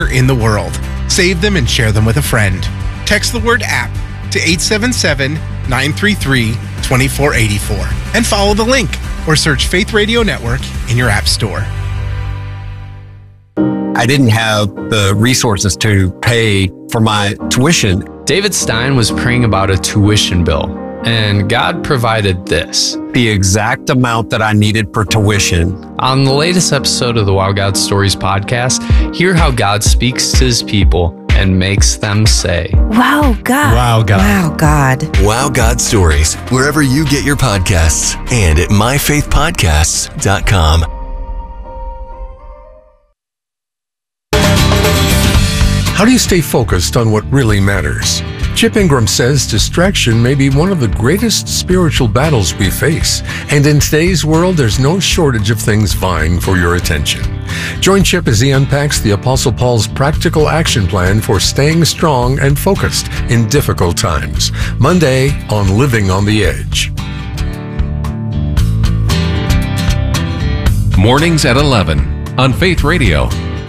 in the world. Save them and share them with a friend. Text the word app to 877-933-2484 and follow the link or search Faith Radio Network in your app store. I didn't have the resources to pay for my tuition. David Stein was praying about a tuition bill, and God provided this. The exact amount that I needed for tuition. On the latest episode of the Wow God Stories podcast, hear how God speaks to his people and makes them say, Wow, God. Wow, God. Wow, God. Wow God Stories, wherever you get your podcasts and at myfaithpodcasts.com. How do you stay focused on what really matters? Chip Ingram says distraction may be one of the greatest spiritual battles we face, and in today's world, there's no shortage of things vying for your attention. Join Chip as he unpacks the Apostle Paul's practical action plan for staying strong and focused in difficult times. Monday on Living on the Edge. Mornings at 11 on Faith Radio.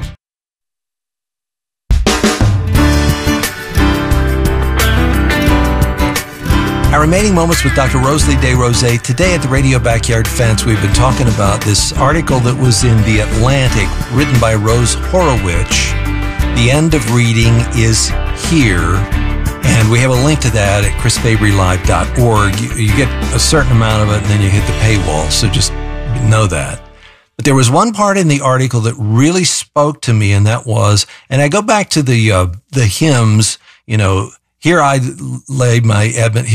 Our remaining moments with Dr. Rosalie DesRosiers. Today at the Radio Backyard Fence, we've been talking about this article that was in The Atlantic, written by Rose Horowitz. The end of reading is here, and we have a link to that at chrisfabrylive.org. You get a certain amount of it, and then you hit the paywall, so just know that. But there was one part in the article that really spoke to me, and that was, and I go back to the hymns, you know, here I lay my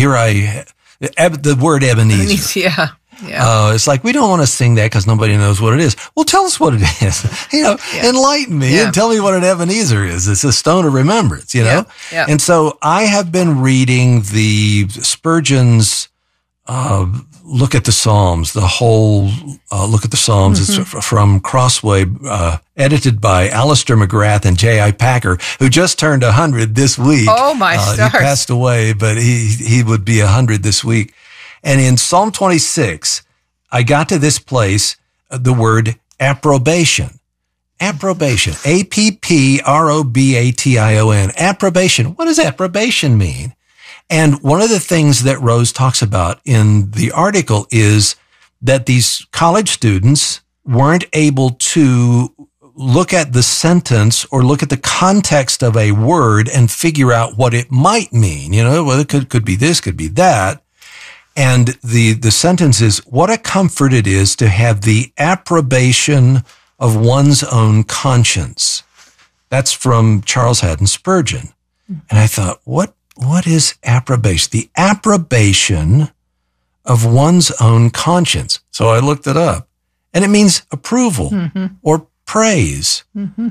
the word Ebenezer. Yeah. It's like, we don't want to sing that because nobody knows what it is. Well, tell us what it is. Enlighten me and tell me what an Ebenezer is. It's a stone of remembrance, you know? Yeah. And so I have been reading the Spurgeon's Look at the Psalms, the whole Look at the Psalms. Mm-hmm. It's from Crossway, edited by Alistair McGrath and J.I. Packer, who just turned 100 this week. Oh, my stars. He passed away, but he would be 100 this week. And in Psalm 26, I got to this place, the word approbation. Approbation. A-P-P-R-O-B-A-T-I-O-N. Approbation. What does approbation mean? And one of the things that Rose talks about in the article is that these college students weren't able to look at the sentence or look at the context of a word and figure out what it might mean. You know, well, it could be this, could be that. And the sentence is, what a comfort it is to have the approbation of one's own conscience. That's from Charles Haddon Spurgeon. And I thought, what is approbation? The approbation of one's own conscience. So I looked it up, and it means approval or praise.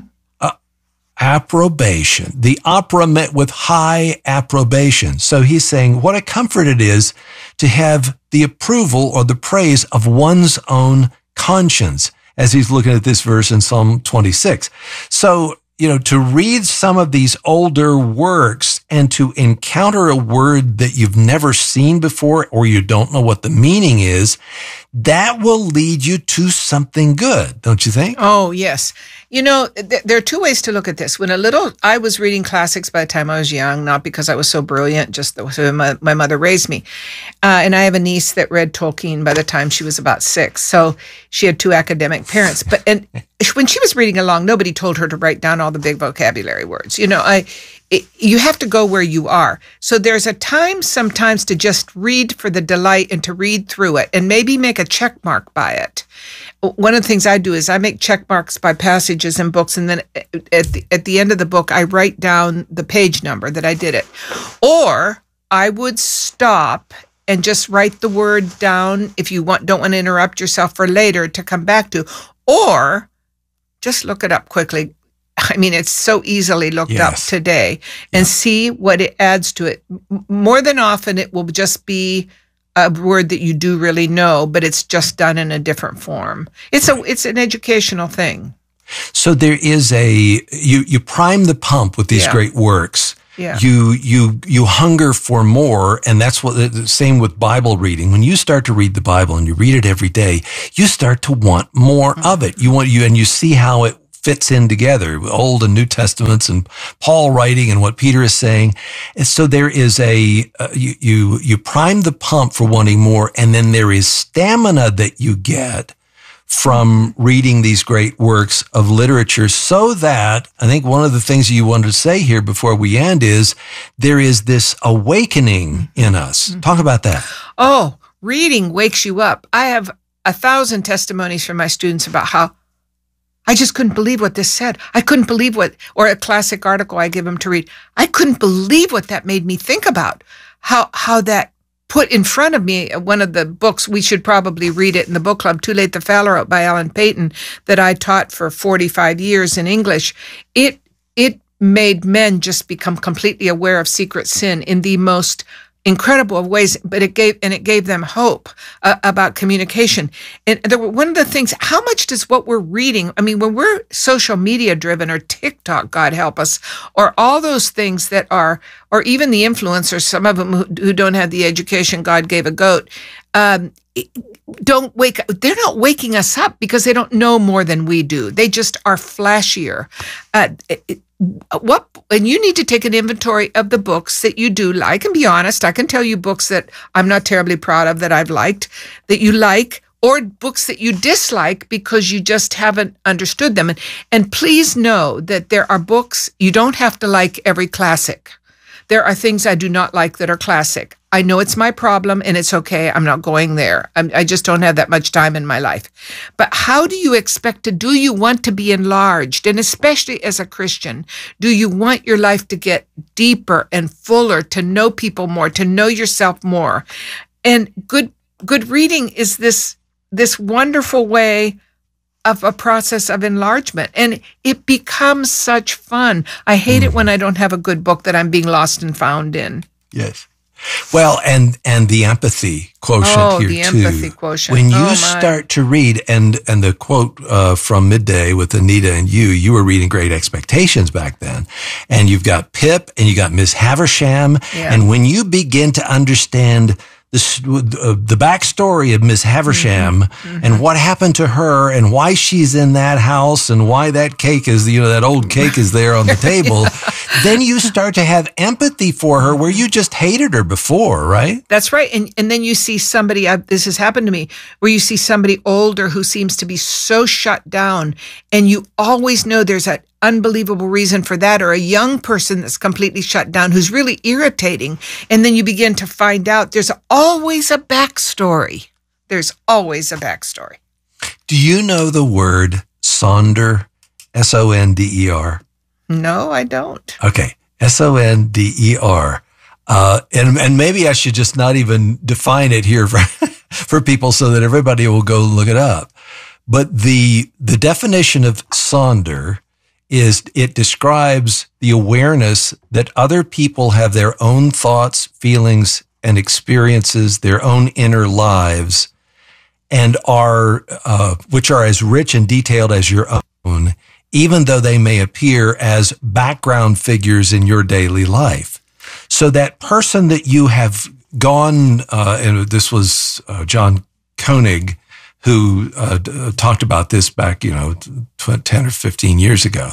Approbation. The opera met with high approbation. So he's saying what a comfort it is to have the approval or the praise of one's own conscience, as he's looking at this verse in Psalm 26. So, you know, to read some of these older works and to encounter a word that you've never seen before or you don't know what the meaning is, that will lead you to something good, don't you think? Oh, yes. You know, there are two ways to look at this. I was reading classics by the time I was young, not because I was so brilliant, just the way my mother raised me. And I have a niece that read Tolkien by the time she was about 6. So she had 2 academic parents. And when she was reading along, nobody told her to write down all the big vocabulary words. You know, you have to go where you are. So there's a time sometimes to just read for the delight and to read through it and maybe make a check mark by it. One of the things I do is I make check marks by passages in books, and then at the end of the book, I write down the page number that I did it. Or I would stop and just write the word down if you don't want to interrupt yourself for later to come back to, or just look it up quickly. I mean, it's so easily looked up today, and see what it adds to it. More than often, it will just be a word that you do really know, but it's just done in a different form. It's an educational thing. So there is you prime the pump with these great works. Yeah. You hunger for more, and that's what the same with Bible reading. When you start to read the Bible and you read it every day, you start to want more of it. You see how it fits in together, Old and New Testaments and Paul writing and what Peter is saying. And so there is you prime the pump for wanting more, and then there is stamina that you get from reading these great works of literature, so that I think one of the things you wanted to say here before we end is there is this awakening in us. Talk about that. Oh, reading wakes you up. I have 1,000 testimonies from my students about how I just couldn't believe what this said. I couldn't believe or a classic article I give them to read. I couldn't believe what that made me think about. How that put in front of me one of the books, we should probably read it in the book club, Too Late to Fall Out by Alan Paton, that I taught for 45 years in English. It made men just become completely aware of secret sin in the most incredible of ways, but it gave them hope about communication. And one of the things, how much does what we're reading, I mean, when we're social media driven, or TikTok, God help us, or all those things that are, or even the influencers, some of them who don't have the education God gave a goat, don't wake up. They're not waking us up because they don't know more than we do. They just are flashier. And you need to take an inventory of the books that you do like, and be honest. I can tell you books that I'm not terribly proud of that I've liked, that you like, or books that you dislike because you just haven't understood them. And please know that there are books, you don't have to like every classic. There are things I do not like that are classic. I know it's my problem, and it's okay. I'm not going there. I just don't have that much time in my life. But how do you do you want to be enlarged? And especially as a Christian, do you want your life to get deeper and fuller, to know people more, to know yourself more? And good reading is this wonderful way of a process of enlargement, and it becomes such fun. I hate it when I don't have a good book that I'm being lost and found in. Yes. Well, and the empathy quotient here too. Empathy quotient. When you start to read, and the quote from Midday with Anita and you were reading Great Expectations back then, and you've got Pip and you got Miss Havisham, and when you begin to understand the backstory of Miss Havisham and what happened to her and why she's in that house and why that cake is, that old cake is there on the table, then you start to have empathy for her where you just hated her before, right? That's right. And then you see somebody, this has happened to me, where you see somebody older who seems to be so shut down, and you always know there's an unbelievable reason for that, or a young person that's completely shut down who's really irritating. And then you begin to find out there's always a backstory. There's always a backstory. Do you know the word Sonder? S-O-N-D-E-R? No, I don't. Okay. S-O-N-D-E-R. And maybe I should just not even define it here for people so that everybody will go look it up. But the definition of Sonder is it describes the awareness that other people have their own thoughts, feelings, and experiences, their own inner lives, and which are as rich and detailed as your own, even though they may appear as background figures in your daily life. So that person that you have gone, and this was John Koenig, who talked about this back, 10 or 15 years ago.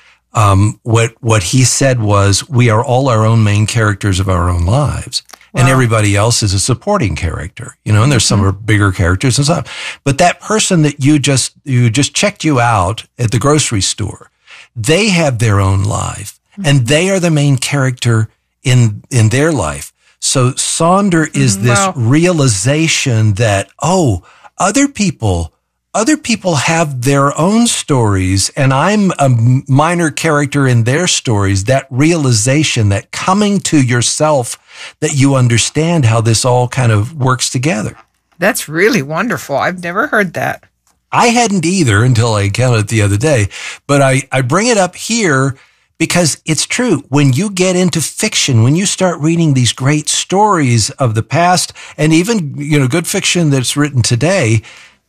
What he said was, we are all our own main characters of our own lives. Wow. And everybody else is a supporting character, and there's some are bigger characters and stuff. But that person that you just checked you out at the grocery store, they have their own life, and they are the main character in their life. So Sonder is this realization that, other people have their own stories, and I'm a minor character in their stories. That realization, that coming to yourself, that you understand how this all kind of works together. That's really wonderful. I've never heard that. I hadn't either until I encountered it the other day, but I bring it up here because it's true. When you get into fiction, when you start reading these great stories of the past, and even, good fiction that's written today,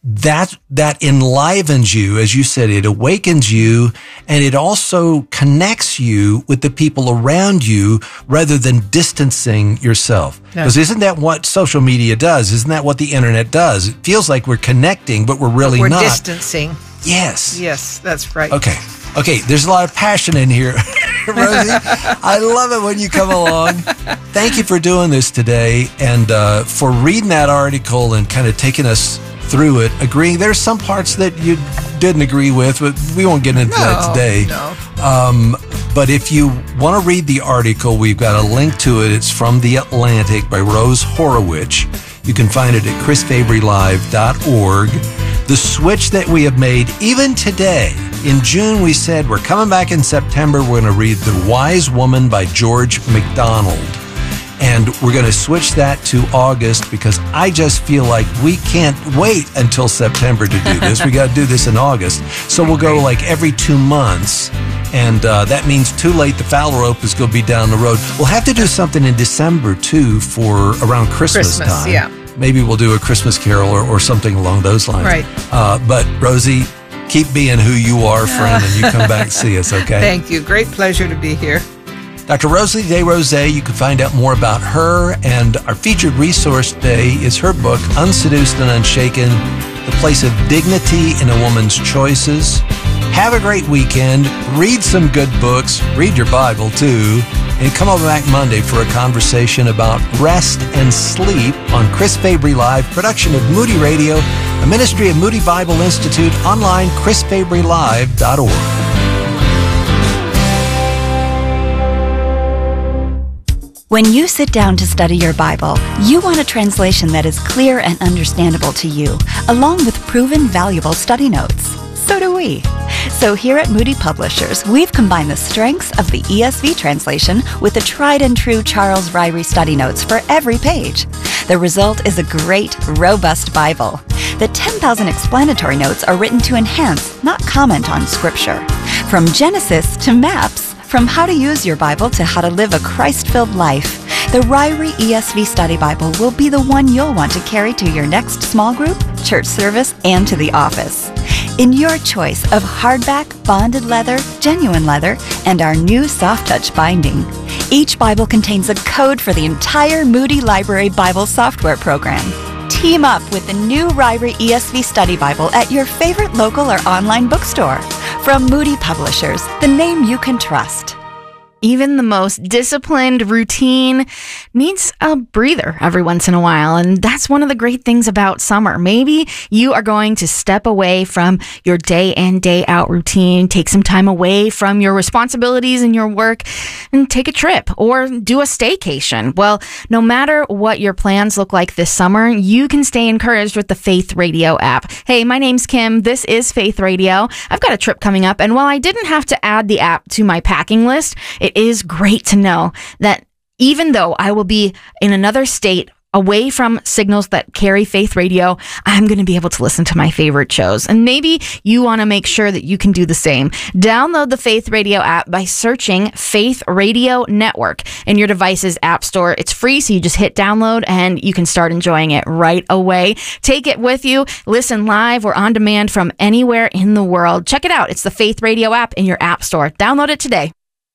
that enlivens you, as you said, it awakens you, and it also connects you with the people around you rather than distancing yourself. Because isn't that what social media does? Isn't that what the internet does? It feels like we're connecting, but we're really not. We're distancing. Yes. Yes, that's right. Okay, there's a lot of passion in here, Rosie. I love it when you come along. Thank you for doing this today and for reading that article and kind of taking us through it, agreeing. There's some parts that you didn't agree with, but we won't get into that today. No. But if you want to read the article, we've got a link to it. It's from The Atlantic by Rose Horowitz. You can find it at chrisfabrylive.org. The switch that we have made, even today, in June, we said we're coming back in September. We're going to read The Wise Woman by George MacDonald. And we're going to switch that to August because I just feel like we can't wait until September to do this. We got to do this in August. So we'll go like every 2 months. And that means Too Late, the Foul Rope is going to be down the road. We'll have to do something in December, too, for around Christmas time. Yeah. Maybe we'll do a Christmas Carol or something along those lines. Right. But, Rosie, keep being who you are, friend, and you come back and see us, okay? Thank you. Great pleasure to be here. Dr. Rosalie DesRosiers, you can find out more about her, and our featured resource today is her book, Unseduced and Unshaken, The Place of Dignity in a Woman's Choices. Have a great weekend. Read some good books. Read your Bible, too. And come over back Monday for a conversation about rest and sleep on Chris Fabry Live, production of Moody Radio, a ministry of Moody Bible Institute, online, chrisfabrylive.org. When you sit down to study your Bible, you want a translation that is clear and understandable to you, along with proven valuable study notes. So do we. So here at Moody Publishers, we've combined the strengths of the ESV translation with the tried and true Charles Ryrie study notes for every page. The result is a great, robust Bible. The 10,000 explanatory notes are written to enhance, not comment on Scripture. From Genesis to maps, from how to use your Bible to how to live a Christ-filled life, the Ryrie ESV Study Bible will be the one you'll want to carry to your next small group, church service, and to the office. In your choice of hardback, bonded leather, genuine leather, and our new soft touch binding, each Bible contains a code for the entire Moody Library Bible software program. Team up with the new Ryrie ESV Study Bible at your favorite local or online bookstore. From Moody Publishers, the name you can trust. Even the most disciplined routine needs a breather every once in a while. And that's one of the great things about summer. Maybe you are going to step away from your day in, day out routine, take some time away from your responsibilities and your work, and take a trip or do a staycation. Well, no matter what your plans look like this summer, you can stay encouraged with the Faith Radio app. Hey, my name's Kim. This is Faith Radio. I've got a trip coming up. And while I didn't have to add the app to my packing list, it is great to know that even though I will be in another state away from signals that carry Faith Radio, I'm going to be able to listen to my favorite shows. And maybe you want to make sure that you can do the same. Download the Faith Radio app by searching Faith Radio Network in your device's app store. It's free, so you just hit download and you can start enjoying it right away. Take it with you. Listen live or on demand from anywhere in the world. Check it out. It's the Faith Radio app in your app store. Download it today.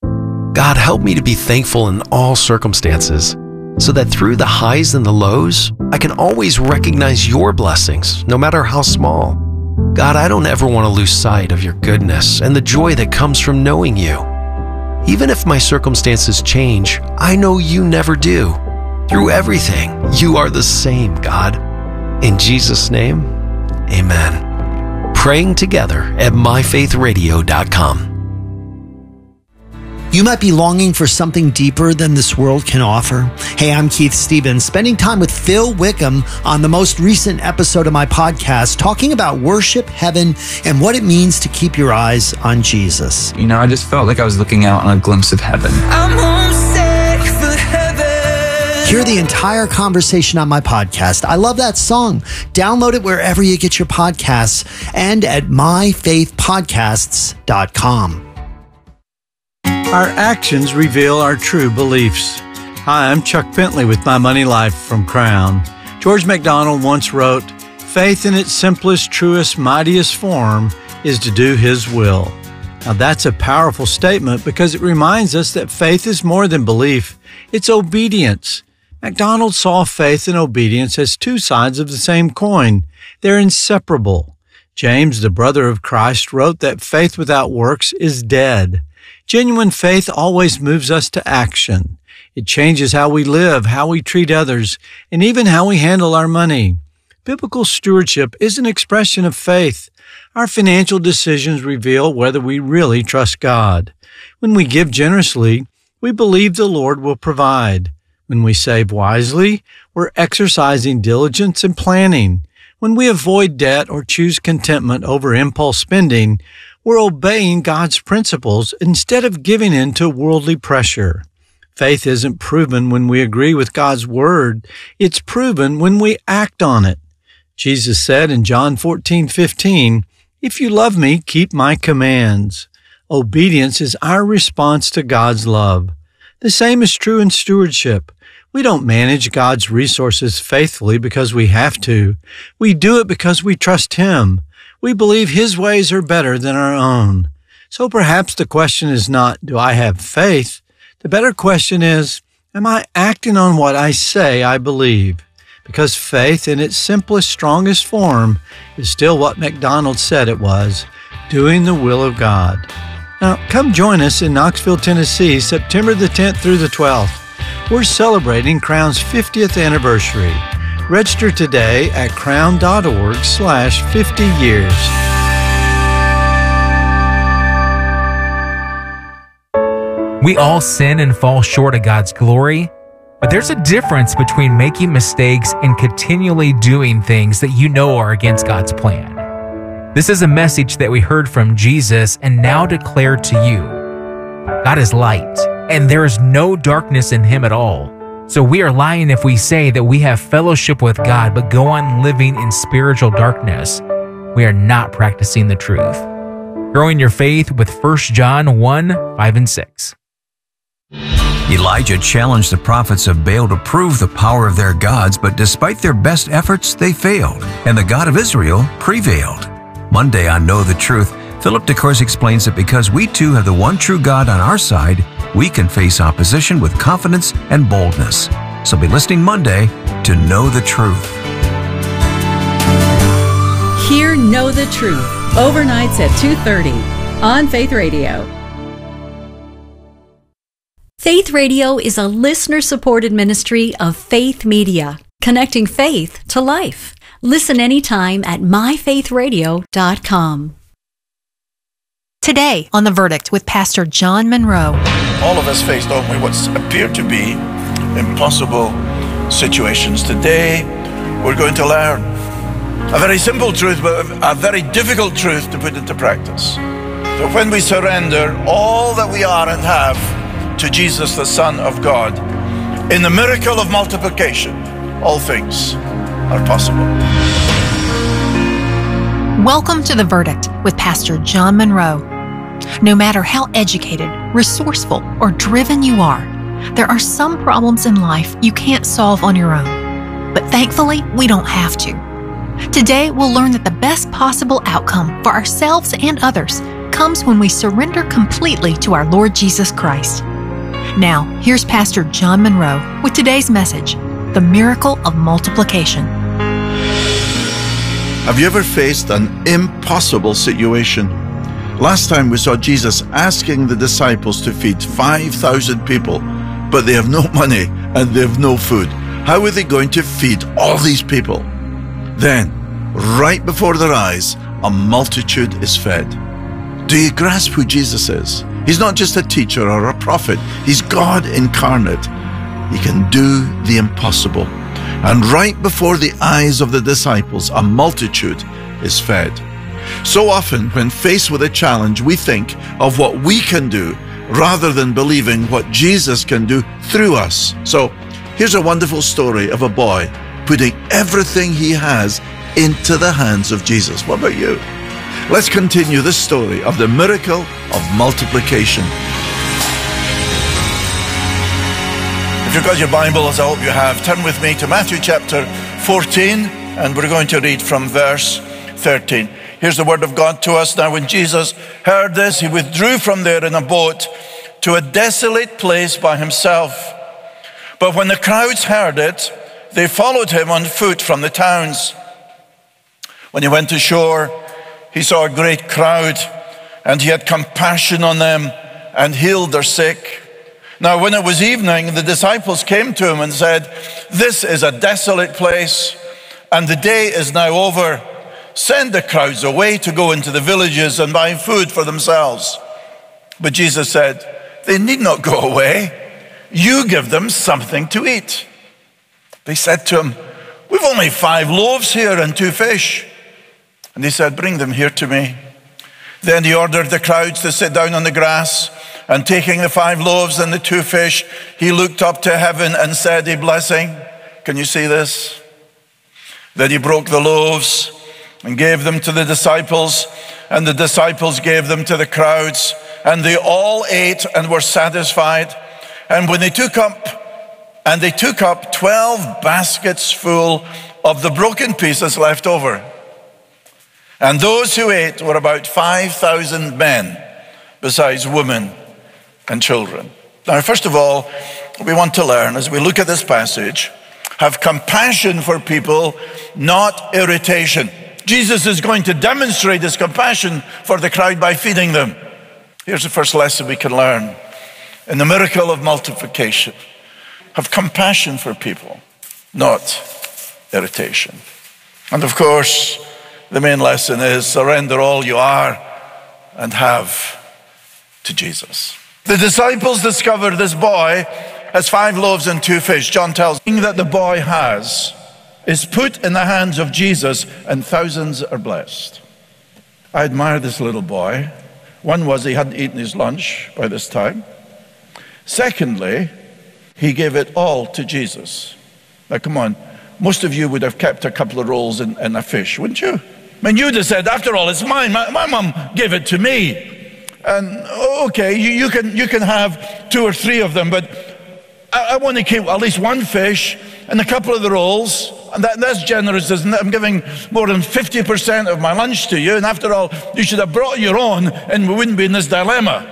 God, help me to be thankful in all circumstances, so that through the highs and the lows, I can always recognize your blessings, no matter how small. God, I don't ever want to lose sight of your goodness and the joy that comes from knowing you. Even if my circumstances change, I know you never do. Through everything, you are the same, God. In Jesus' name, amen. Praying together at myfaithradio.com. You might be longing for something deeper than this world can offer. Hey, I'm Keith Stevens, spending time with Phil Wickham on the most recent episode of my podcast, talking about worship, heaven, and what it means to keep your eyes on Jesus. You know, I just felt like I was looking out on a glimpse of heaven. I'm homesick for heaven. Hear the entire conversation on my podcast. I love that song. Download it wherever you get your podcasts and at myfaithpodcasts.com. Our actions reveal our true beliefs. Hi, I'm Chuck Bentley with My Money Life from Crown. George MacDonald once wrote, Faith in its simplest, truest, mightiest form is to do His will. Now that's a powerful statement because it reminds us that faith is more than belief. It's obedience. MacDonald saw faith and obedience as two sides of the same coin. They're inseparable. James, the brother of Christ, wrote that faith without works is dead. Genuine faith always moves us to action. It changes how we live, how we treat others, and even how we handle our money. Biblical stewardship is an expression of faith. Our financial decisions reveal whether we really trust God. When we give generously, we believe the Lord will provide. When we save wisely, we're exercising diligence and planning. When we avoid debt or choose contentment over impulse spending, we're obeying God's principles instead of giving in to worldly pressure. Faith isn't proven when we agree with God's word. It's proven when we act on it. Jesus said in John 14:15, "If you love me, keep my commands." Obedience is our response to God's love. The same is true in stewardship. We don't manage God's resources faithfully because we have to. We do it because we trust Him. We believe His ways are better than our own. So perhaps the question is not, do I have faith? The better question is, am I acting on what I say I believe? Because faith in its simplest, strongest form is still what MacDonald said it was, doing the will of God. Now, come join us in Knoxville, Tennessee, September the 10th through the 12th. We're celebrating Crown's 50th anniversary. Register today at crown.org/50 years. We all sin and fall short of God's glory, but there's a difference between making mistakes and continually doing things that you know are against God's plan. This is a message that we heard from Jesus and now declare to you. God is light, and there is no darkness in Him at all. So we are lying if we say that we have fellowship with God but go on living in spiritual darkness. We are not practicing the truth. Growing your faith with 1 John 1:5 and 6. Elijah challenged the prophets of Baal to prove the power of their gods, but despite their best efforts, they failed, and the God of Israel prevailed. Monday on Know the Truth, Philip DeCourse explains that because we too have the one true God on our side, we can face opposition with confidence and boldness. So be listening Monday to Know the Truth. Hear Know the Truth, overnights at 2:30 on Faith Radio. Faith Radio is a listener-supported ministry of Faith Media, connecting faith to life. Listen anytime at myfaithradio.com. Today on The Verdict with Pastor John Monroe. All of us face, don't we, what appear to be impossible situations. Today, we're going to learn a very simple truth, but a very difficult truth to put into practice. So when we surrender all that we are and have to Jesus, the Son of God, in the miracle of multiplication, all things are possible. Welcome to The Verdict with Pastor John Monroe. No matter how educated, resourceful, or driven you are, there are some problems in life you can't solve on your own. But thankfully, we don't have to. Today, we'll learn that the best possible outcome for ourselves and others comes when we surrender completely to our Lord Jesus Christ. Now, here's Pastor John Monroe with today's message, The Miracle of Multiplication. Have you ever faced an impossible situation? Last time we saw Jesus asking the disciples to feed 5,000 people, but they have no money and they have no food. How are they going to feed all these people? Then, right before their eyes, a multitude is fed. Do you grasp who Jesus is? He's not just a teacher or a prophet. He's God incarnate. He can do the impossible. And right before the eyes of the disciples, a multitude is fed. So often, when faced with a challenge, we think of what we can do rather than believing what Jesus can do through us. So, here's a wonderful story of a boy putting everything he has into the hands of Jesus. What about you? Let's continue this story of the miracle of multiplication. If you've got your Bible, as I hope you have, turn with me to Matthew chapter 14. and we're going to read from verse 13. Here's the word of God to us. Now when Jesus heard this, he withdrew from there in a boat to a desolate place by himself. But when the crowds heard it, they followed him on foot from the towns. When he went ashore, he saw a great crowd, and he had compassion on them and healed their sick. Now when it was evening, the disciples came to him and said, "This is a desolate place, and the day is now over. Send the crowds away to go into the villages and buy food for themselves." But Jesus said, "They need not go away. You give them something to eat." They said to him, "We've only 5 loaves here and 2 fish. And he said, "Bring them here to me." Then he ordered the crowds to sit down on the grass, and taking the 5 loaves and the 2 fish, he looked up to heaven and said a blessing. Can you see this? Then he broke the loaves and gave them to the disciples, and the disciples gave them to the crowds, and they all ate and were satisfied. And when they took up 12 baskets full of the broken pieces left over. And those who ate were about 5,000 men, besides women and children. Now, first of all, we want to learn, as we look at this passage, have compassion for people, not irritation. Jesus is going to demonstrate his compassion for the crowd by feeding them. Here's the first lesson we can learn in the miracle of multiplication. Have compassion for people, not irritation. And of course, the main lesson is surrender all you are and have to Jesus. The disciples discover this boy has 5 loaves and 2 fish. John tells us that the boy has is put in the hands of Jesus, and thousands are blessed. I admire this little boy. One was he hadn't eaten his lunch by this time. Secondly, he gave it all to Jesus. Now come on, most of you would have kept a couple of rolls and a fish, wouldn't you? I mean, you'd have said, after all, it's mine. My mum gave it to me. And okay, you can have 2 or 3 of them, but I want to keep at least 1 fish and a couple of the rolls. And that's generous, isn't it? I'm giving more than 50% of my lunch to you, and after all, you should have brought your own, and we wouldn't be in this dilemma.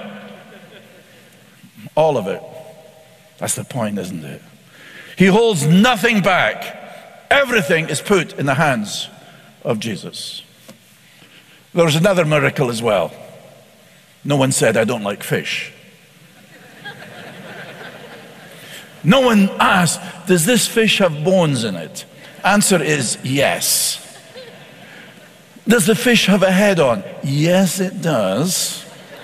All of it. That's the point, isn't it? He holds nothing back. Everything is put in the hands of Jesus. There was another miracle as well. No one said, "I don't like fish." No one asked, "Does this fish have bones in it?" Answer is yes. Does the fish have a head on? Yes, it does.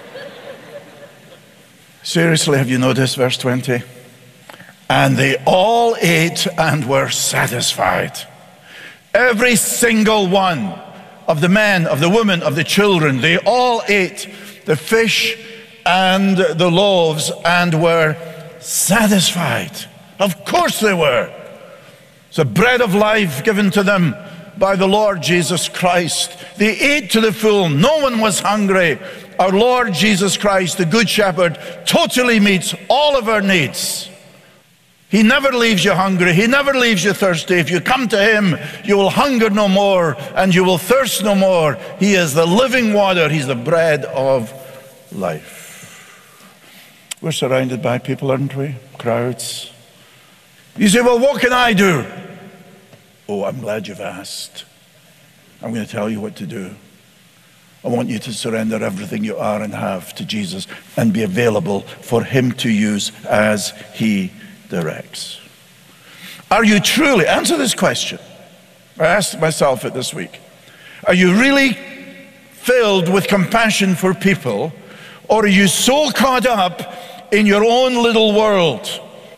Seriously, have you noticed verse 20? And they all ate and were satisfied. Every single one of the men, of the women, of the children, they all ate the fish and the loaves and were satisfied. Of course they were. It's the bread of life given to them by the Lord Jesus Christ. They ate to the full. No one was hungry. Our Lord Jesus Christ, the Good Shepherd, totally meets all of our needs. He never leaves you hungry. He never leaves you thirsty. If you come to him, you will hunger no more and you will thirst no more. He is the living water. He's the bread of life. We're surrounded by people, aren't we? Crowds. You say, "Well, what can I do?" Oh, I'm glad you've asked. I'm going to tell you what to do. I want you to surrender everything you are and have to Jesus and be available for him to use as he directs. Are you truly, answer this question. I asked myself it this week. Are you really filled with compassion for people, or are you so caught up in your own little world?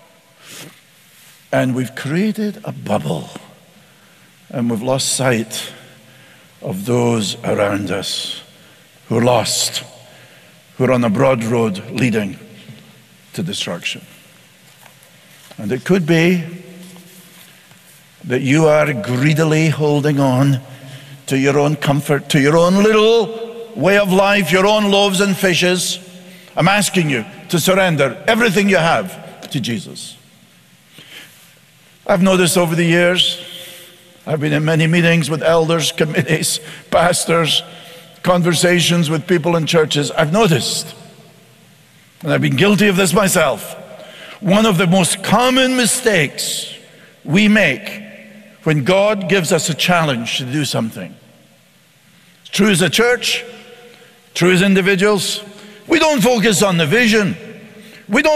And we've created a bubble, and we've lost sight of those around us who are lost, who are on a broad road leading to destruction. And it could be that you are greedily holding on to your own comfort, to your own little way of life, your own loaves and fishes. I'm asking you to surrender everything you have to Jesus. I've noticed over the years, I've been in many meetings with elders, committees, pastors, conversations with people in churches. I've noticed, and I've been guilty of this myself, one of the most common mistakes we make when God gives us a challenge to do something. It's true as a church, true as individuals. We don't focus on the vision. We don't